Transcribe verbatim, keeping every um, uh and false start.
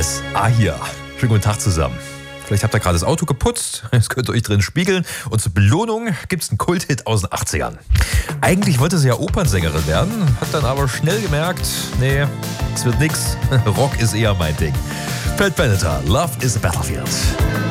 S. Ahia. Schönen guten Tag zusammen. Vielleicht habt ihr gerade das Auto geputzt, das könnt ihr euch drin spiegeln. Und zur Belohnung gibt es einen Kulthit aus den achtzigern. Eigentlich wollte sie ja Opernsängerin werden, hat dann aber schnell gemerkt, nee, es wird nix. Rock ist eher mein Ding. Pat Benatar, Love is a Battlefield.